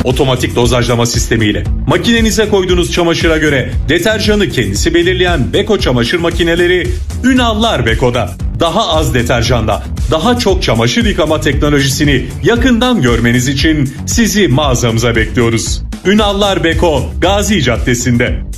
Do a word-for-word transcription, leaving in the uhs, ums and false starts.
Otomatik dozajlama sistemiyle makinenize koyduğunuz çamaşıra göre deterjanı kendisi belirleyen Beko çamaşır makineleri Ünallar Beko'da. Daha az deterjanda, daha çok çamaşır yıkama teknolojisini yakından görmeniz için sizi mağazamıza bekliyoruz. Ünallar Beko, Gazi Caddesi'nde.